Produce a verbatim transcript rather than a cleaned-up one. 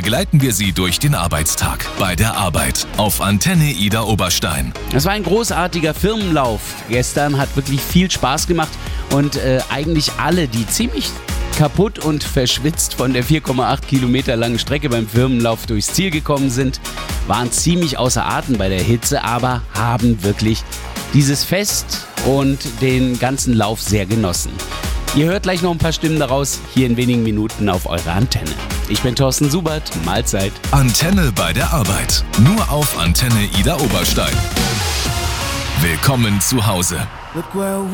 begleiten wir Sie durch den Arbeitstag bei der Arbeit auf Antenne Ida Oberstein. Es war ein großartiger Firmenlauf. Gestern hat wirklich viel Spaß gemacht und äh, eigentlich alle, die ziemlich kaputt und verschwitzt von der vier Komma acht Kilometer langen Strecke beim Firmenlauf durchs Ziel gekommen sind, waren ziemlich außer Atem bei der Hitze, aber haben wirklich dieses Fest und den ganzen Lauf sehr genossen. Ihr hört gleich noch ein paar Stimmen daraus, hier in wenigen Minuten auf eurer Antenne. Ich bin Thorsten Subert, Mahlzeit. Antenne bei der Arbeit, nur auf Antenne Ida Oberstein. Willkommen zu Hause. Look where